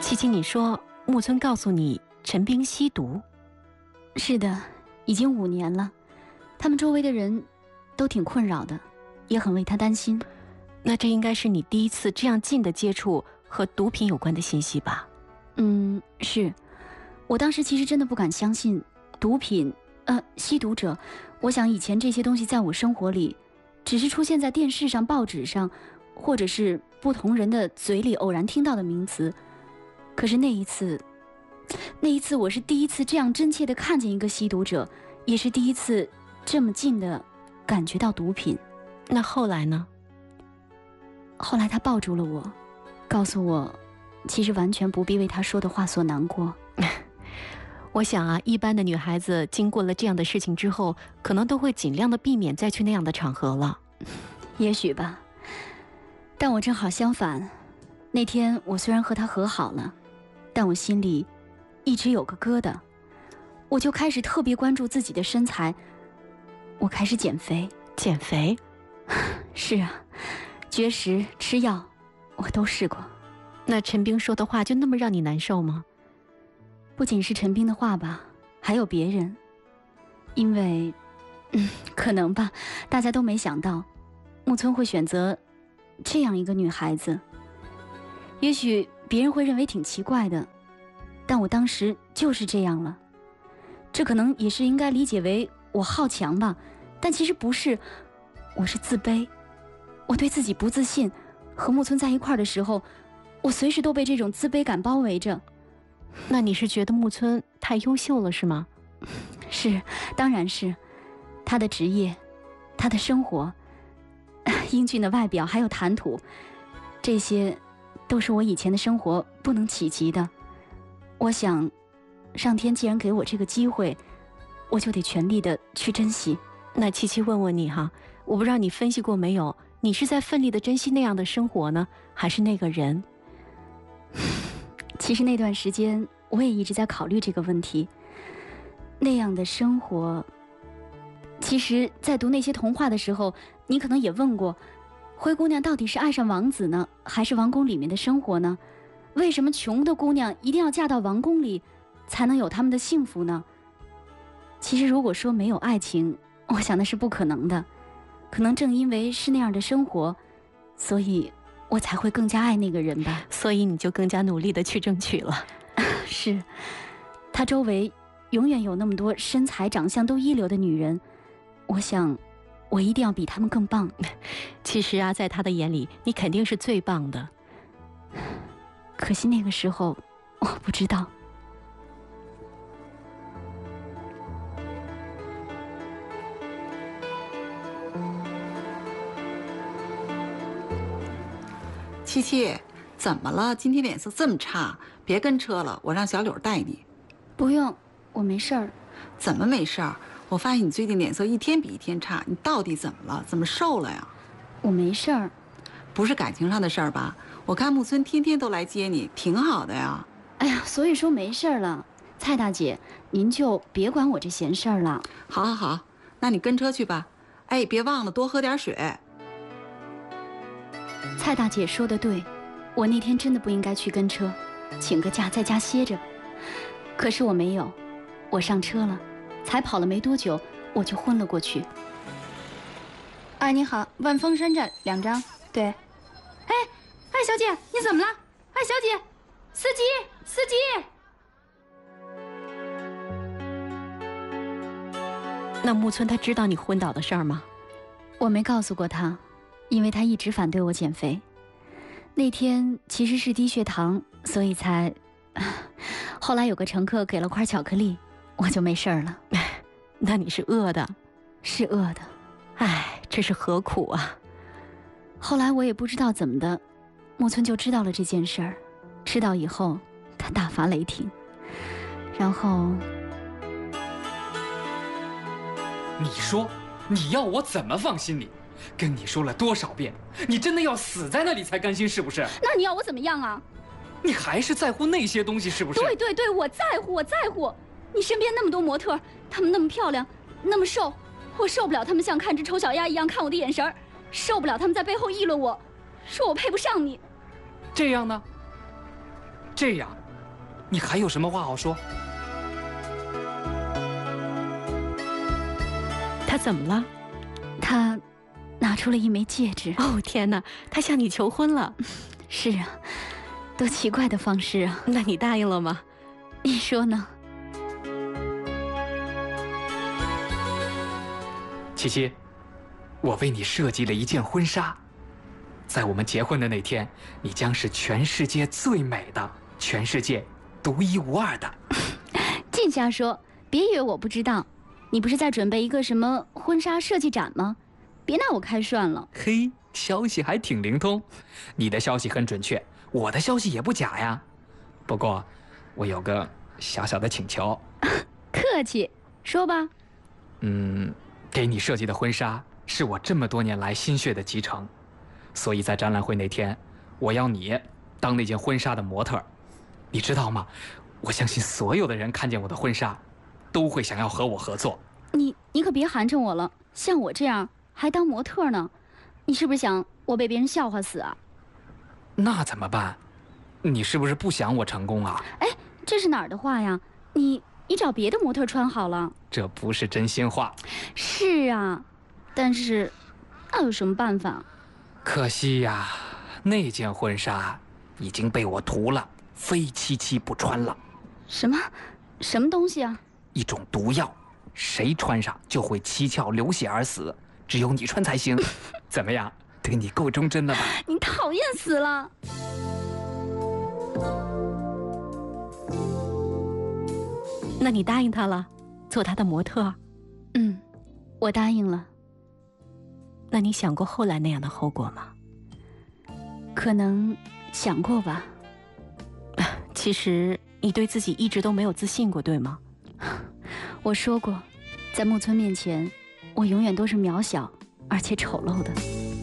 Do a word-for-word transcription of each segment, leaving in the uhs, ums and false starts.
七七，你说木村告诉你陈冰吸毒？ 是的，已经五年了，他们周围的人都挺困扰的，也很为他担心。 那这应该是你第一次这样近的接触和毒品有关的信息吧？ 嗯，是。我当时其实真的不敢相信，毒品，呃，吸毒者。我想以前这些东西在我生活里，只是出现在电视上、报纸上，或者是不同人的嘴里偶然听到的名词。可是那一次，那一次我是第一次这样真切地看见一个吸毒者，也是第一次这么近的感觉到毒品。 那后来呢？ 后来他抱住了我，告诉我，其实完全不必为他说的话所难过。 我想啊，一般的女孩子经过了这样的事情之后，可能都会尽量的避免再去那样的场合了。 也许吧，但我正好相反。那天我虽然和他和好了，但我心里一直有个疙瘩，我就开始特别关注自己的身材，我开始减肥。 减肥？ 是啊，绝食、吃药，我都试过。 那陈冰说的话就那么让你难受吗？ 不仅是陈冰的话吧，还有别人。因为，嗯，可能吧，大家都没想到，木村会选择这样一个女孩子。也许别人会认为挺奇怪的，但我当时就是这样了。这可能也是应该理解为我好强吧，但其实不是，我是自卑。我对自己不自信，和木村在一块儿的时候，我随时都被这种自卑感包围着。 那你是觉得木村太优秀了是吗？ 是，当然是。他的职业，他的生活，英俊的外表还有谈吐，这些都是我以前的生活不能企及的。我想，上天既然给我这个机会，我就得全力的去珍惜。 那七七问问你哈，我不知道你分析过没有，你是在奋力的珍惜那样的生活呢，还是那个人？ 其实那段时间我也一直在考虑这个问题。那样的生活，其实在读那些童话的时候，你可能也问过，灰姑娘到底是爱上王子呢，还是王宫里面的生活呢？为什么穷的姑娘一定要嫁到王宫里，才能有他们的幸福呢？其实如果说没有爱情，我想那是不可能的。可能正因为是那样的生活，所以我才会更加爱那个人吧。 所以你就更加努力的去争取了。 是，他周围永远有那么多身材长相都一流的女人，我想我一定要比他们更棒。 其实啊，在他的眼里你肯定是最棒的， 可惜那个时候我不知道。 七七，怎么了？今天脸色这么差？别跟车了，我让小柳带你。 不用，我没事儿。 怎么没事儿？我发现你最近脸色一天比一天差，你到底怎么了？怎么瘦了呀？ 我没事儿。 不是感情上的事儿吧？我看木村天天都来接你，挺好的呀。 哎呀，所以说没事儿了。蔡大姐，您就别管我这闲事儿了。 好好好，那你跟车去吧。哎，别忘了多喝点水。 蔡大姐说的对，我那天真的不应该去跟车，请个假在家歇着。可是我没有，我上车了，才跑了没多久，我就昏了过去。 哎，你好，万峰山站两张。对。哎，哎，小姐，你怎么了？哎，小姐，司机，司机。 那木村他知道你昏倒的事儿吗？ 我没告诉过他，因为他一直反对我减肥。那天其实是低血糖，所以才……后来有个乘客给了块巧克力，我就没事儿了。 那你是饿的？ 是饿的。 唉，这是何苦啊！ 后来我也不知道怎么的，木村就知道了这件事儿。知道以后，他大发雷霆，然后…… 你说，你要我怎么放心你？跟你说了多少遍，你真的要死在那里才甘心是不是？ 那你要我怎么样啊？ 你还是在乎那些东西是不是？ 对对对，我在乎，我在乎。你身边那么多模特，她们那么漂亮，那么瘦，我受不了她们像看只丑小鸭一样看我的眼神儿，受不了她们在背后议论我，说我配不上你。 这样呢？ 这样，你还有什么话好说？ 他怎么了？ 他拿出了一枚戒指。 哦天哪，他向你求婚了？ 是啊，多奇怪的方式啊！ 那你答应了吗？ 你说呢？ 七七，我为你设计了一件婚纱，在我们结婚的那天，你将是全世界最美的，全世界独一无二的。 净瞎说，别以为我不知道。你不是在准备一个什么婚纱设计展吗？别拿我开涮了。 嘿，消息还挺灵通，你的消息很准确，我的消息也不假呀。不过，我有个小小的请求。 客气，说吧。 嗯，给你设计的婚纱是我这么多年来心血的集成，所以在展览会那天，我要你当那件婚纱的模特。你知道吗？我相信所有的人看见我的婚纱，都会想要和我合作。 你你可别寒碜我了，像我这样还当模特呢，你是不是想我被别人笑话死啊？ 那怎么办？你是不是不想我成功啊？ 哎，这是哪儿的话呀？你你找别的模特穿好了。 这不是真心话。 是啊，但是那有什么办法？ 可惜呀，那件婚纱已经被我涂了，非七七不穿了。 什么？什么东西啊？ 一种毒药，谁穿上就会七窍流血而死，只有你穿才行。怎么样？对你够忠贞了吧？ 你讨厌死了！ 那你答应他了，做他的模特？ 嗯，我答应了。 那你想过后来那样的后果吗？ 可能想过吧。 其实你对自己一直都没有自信过，对吗？ 我说过，在木村面前，我永远都是渺小而且丑陋的。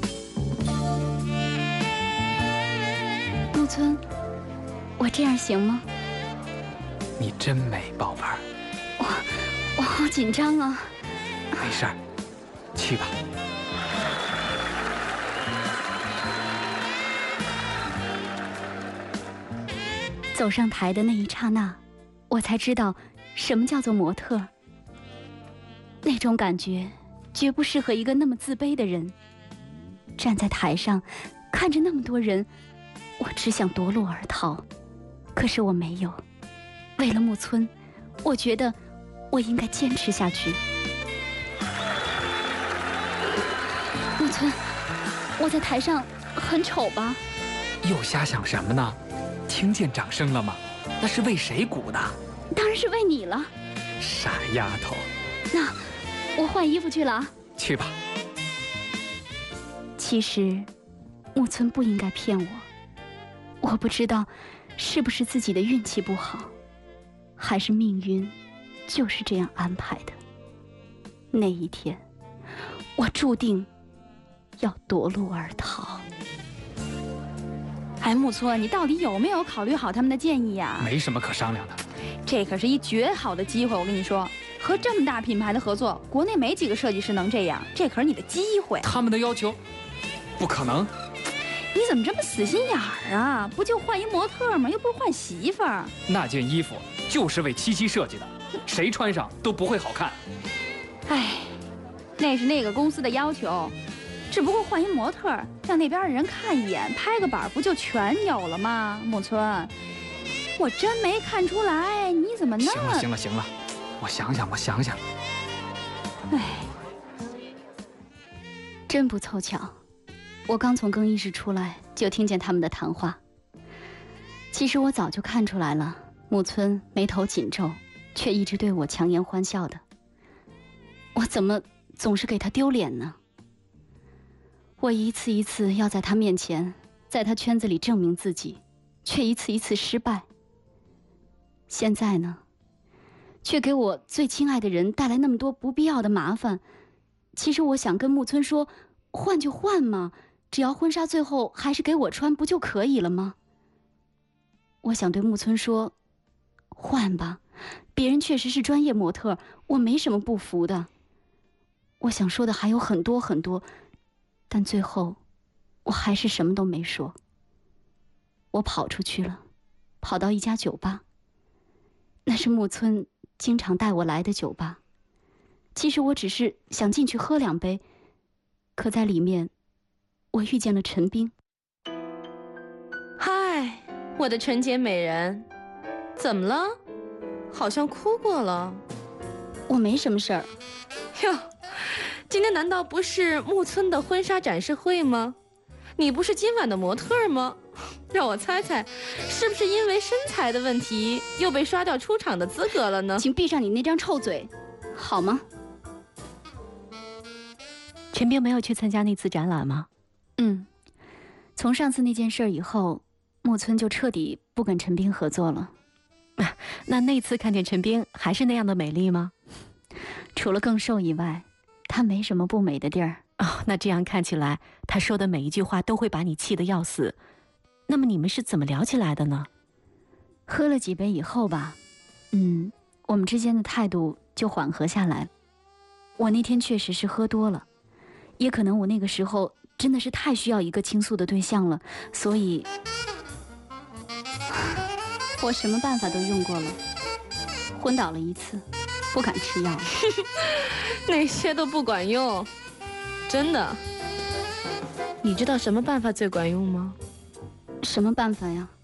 木村，我这样行吗？ 你真美，宝贝儿。 我我好紧张啊。 没事儿，去吧。 走上台的那一刹那，我才知道什么叫做模特。那种感觉绝不适合一个那么自卑的人。站在台上，看着那么多人，我只想夺路而逃，可是我没有。为了木村，我觉得我应该坚持下去。木村，我在台上很丑吧？ 又瞎想什么呢？听见掌声了吗？那是为谁鼓的？ 当然是为你了。 傻丫头。 那我换衣服去了啊。 去吧。 其实，木村不应该骗我。我不知道，是不是自己的运气不好，还是命运就是这样安排的。那一天，我注定要夺路而逃。 哎，木村，你到底有没有考虑好他们的建议呀？ 没什么可商量的。 这可是一绝好的机会，我跟你说，和这么大品牌的合作，国内没几个设计师能这样，这可是你的机会。 他们的要求，不可能。 你怎么这么死心眼儿啊？不就换一模特吗？又不是换媳妇儿。 那件衣服就是为七七设计的，谁穿上都不会好看。 哎，那是那个公司的要求。只不过换一模特，让那边的人看一眼，拍个板，不就全有了吗？木村，我真没看出来，你怎么那么…… 行了行了行了，我想想我想想。 哎， 真不凑巧，我刚从更衣室出来，就听见他们的谈话。其实我早就看出来了，木村眉头紧皱，却一直对我强颜欢笑的。我怎么总是给他丢脸呢？我一次一次要在他面前，在他圈子里证明自己，却一次一次失败。现在呢，却给我最亲爱的人带来那么多不必要的麻烦。其实我想跟木村说，换就换嘛，只要婚纱最后还是给我穿，不就可以了吗？我想对木村说，换吧，别人确实是专业模特，我没什么不服的。我想说的还有很多很多，但最后我还是什么都没说。我跑出去了， 跑到一家酒吧。那是木村经常带我来的酒吧。其实我只是想进去喝两杯，可在里面，我遇见了陈冰。 嗨，我的纯洁美人，怎么了？好像哭过了。 我没什么事儿。 哟，今天难道不是木村的婚纱展示会吗？你不是今晚的模特吗？让我猜猜，是不是因为身材的问题又被刷掉出场的资格了呢？ 请闭上你那张臭嘴，好吗？ 陈冰没有去参加那次展览吗？ 嗯，从上次那件事以后，木村就彻底不跟陈冰合作了。 那那次看见陈冰还是那样的美丽吗？ 除了更瘦以外，她没什么不美的地儿。 哦，那这样看起来，她说的每一句话都会把你气得要死。那么你们是怎么聊起来的呢？ 喝了几杯以后吧，嗯，我们之间的态度就缓和下来了。我那天确实是喝多了，也可能我那个时候真的是太需要一个倾诉的对象了，所以我什么办法都用过了，昏倒了一次，不敢吃药了。 那些都不管用，真的。你知道什么办法最管用吗？ 什么办法呀？